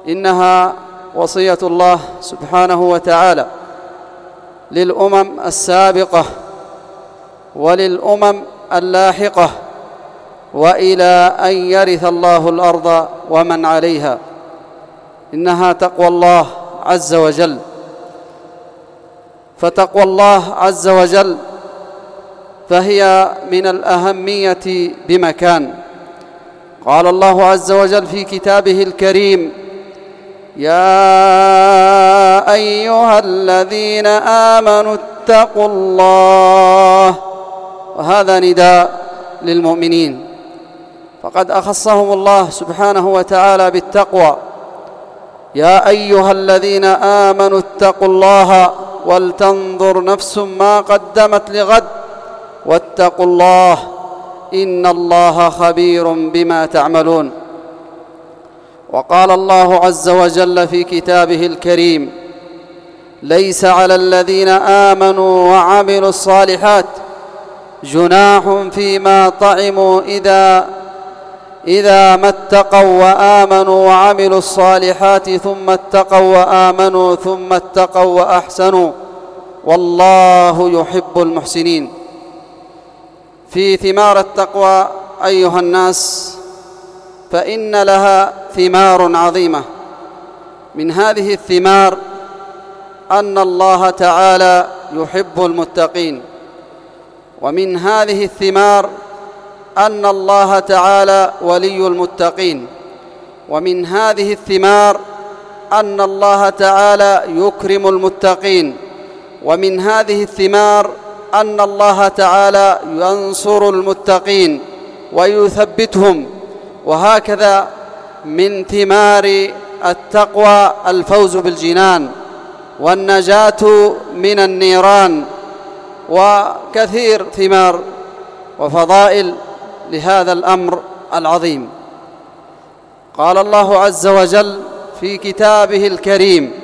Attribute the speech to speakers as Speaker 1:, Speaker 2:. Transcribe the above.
Speaker 1: إنها وصية الله سبحانه وتعالى للأمم السابقة وللأمم اللاحقة وإلى أن يرث الله الأرض ومن عليها. إنها تقوى الله عز وجل، فتقوى الله عز وجل فهي من الأهمية بمكان. قال الله عز وجل في كتابه الكريم: يا أيها الذين آمنوا اتقوا الله. وهذا نداء للمؤمنين، فقد أخصهم الله سبحانه وتعالى بالتقوى. يا أيها الذين آمنوا اتقوا الله ولتنظر نفس ما قدمت لغد واتقوا الله إن الله خبير بما تعملون. وقال الله عز وجل في كتابه الكريم: ليس على الذين آمنوا وعملوا الصالحات جناح فيما طعموا إذا ما اتقوا وآمنوا وعملوا الصالحات ثم اتقوا وآمنوا ثم اتقوا وأحسنوا والله يحب المحسنين. في ثمار التقوى أيها الناس، فإن لها ثمار عظيمة. من هذه الثمار أن الله تعالى يحب المتقين، ومن هذه الثمار أن الله تعالى ولي المتقين، ومن هذه الثمار أن الله تعالى يكرم المتقين، ومن هذه الثمار أن الله تعالى ينصر المتقين ويثبتهم. وهكذا من ثمار التقوى الفوز بالجنان والنجاة من النيران، وكثير ثمار وفضائل لهذا الأمر العظيم. قال الله عز وجل في كتابه الكريم: